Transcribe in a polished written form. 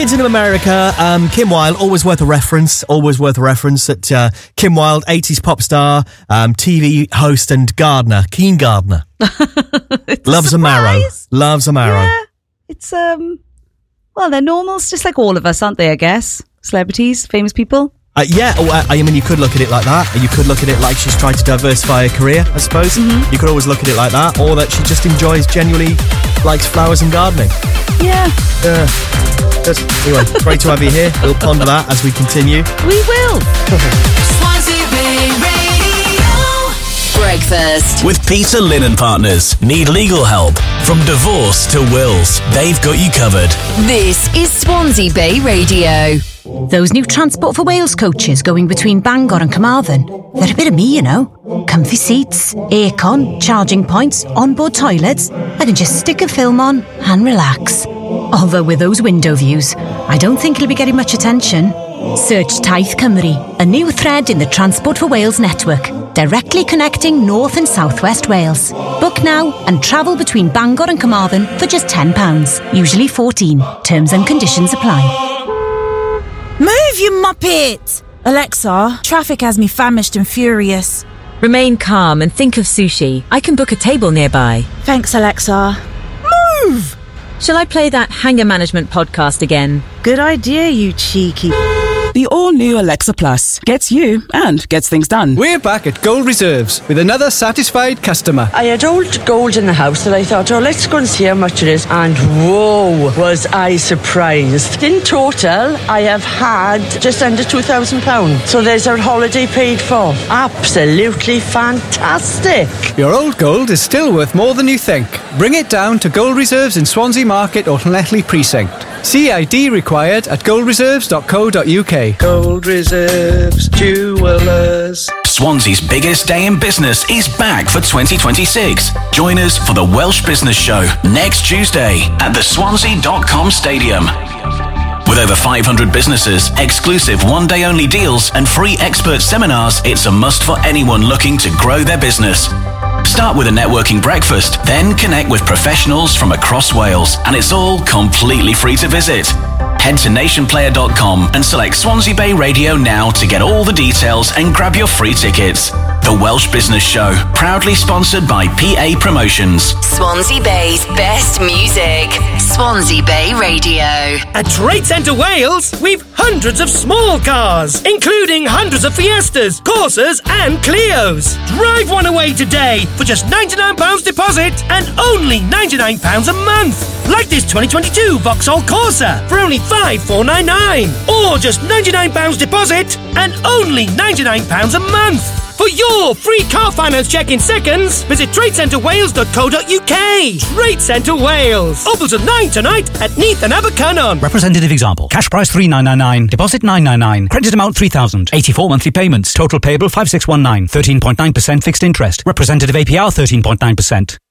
Kids in America, Kim Wilde, always worth a reference that Kim Wilde, 80s pop star, TV host and gardener, keen gardener. Loves a marrow. Loves a marrow. Yeah, it's, well, they're normals, just like all of us, aren't they, I guess? Celebrities, famous people. I mean, you could look at it like that. You could look at it like she's tried to diversify her career, I suppose. Mm-hmm. You could always look at it like that, or that she just genuinely likes flowers and gardening. Yeah. Anyway, great to have you here. We'll ponder that as we continue. We will. Swansea Bay Radio. Breakfast with Peter Lynn & Partners. Need legal help? From divorce to wills, they've got you covered. This is Swansea Bay Radio. Those new Transport for Wales coaches going between Bangor and Carmarthen, they're a bit of me, you know. Comfy seats, aircon, charging points, onboard toilets. I can just stick a film on and relax. Although with those window views, I don't think it'll be getting much attention. Search Taith Cymru, a new thread in the Transport for Wales network, directly connecting North and South West Wales. Book now and travel between Bangor and Carmarthen for just £10, usually $14. Terms and conditions apply. Move, you muppet! Alexa, traffic has me famished and furious. Remain calm and think of sushi. I can book a table nearby. Thanks, Alexa. Move! Shall I play that Hanger Management podcast again? Good idea, you cheeky... The all-new Alexa Plus gets you and gets things done. We're back at Gold Reserves with another satisfied customer. I had old gold in the house and I thought, let's go and see how much it is. And whoa, was I surprised. In total, I have had just under £2,000. So there's our holiday paid for. Absolutely fantastic. Your old gold is still worth more than you think. Bring it down to Gold Reserves in Swansea Market or Llanelli Precinct. CID required at goldreserves.co.uk. Gold Reserves Jewellers. Swansea's biggest day in business is back for 2026. Join us for the Welsh Business Show next Tuesday at the Swansea.com Stadium. With over 500 businesses, exclusive one-day only deals and free expert seminars, it's a must for anyone looking to grow their business. Start with a networking breakfast, then connect with professionals from across Wales, and it's all completely free to visit. Head to nationplayer.com and select Swansea Bay Radio now to get all the details and grab your free tickets. The Welsh Business Show, proudly sponsored by PA Promotions. Swansea Bay's best music. Swansea Bay Radio. At Trade Centre Wales, we've hundreds of small cars, including hundreds of Fiestas, Corsas and Clios. Drive one away today for just £99 deposit and only £99 a month. Like this 2022 Vauxhall Corsa for only £5,499. Or just £99 deposit and only £99 a month. For your free car finance check in seconds, visit tradecentrewales.co.uk. Trade Centre Wales. Opens at 9 tonight at Neath and Abercynon. Representative example. Cash price $3,999. Deposit $999. Credit amount $3,000. 84 monthly payments. Total payable $5,619. 13.9% fixed interest. Representative APR 13.9%.